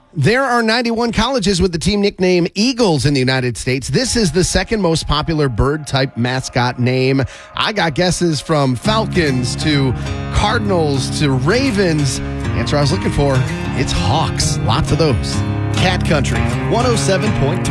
There are 91 colleges with the team nickname Eagles in the United States. This is the second most popular bird-type mascot name. I got guesses from Falcons to Cardinals to Ravens. The answer I was looking for, it's Hawks. Lots of those. Cat Country, 107.3.